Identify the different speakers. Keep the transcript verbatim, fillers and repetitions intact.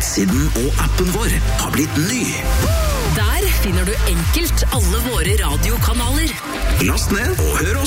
Speaker 1: Nettsiden og appen vår har blitt ny.
Speaker 2: Der finner du enkelt alle våre radiokanaler.
Speaker 1: Last ned og hør